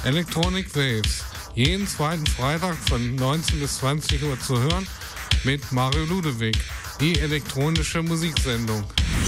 Electronic Waves. Jeden zweiten Freitag von 19 bis 20 Uhr zu hören mit Mario Ludewig, die elektronische Musiksendung.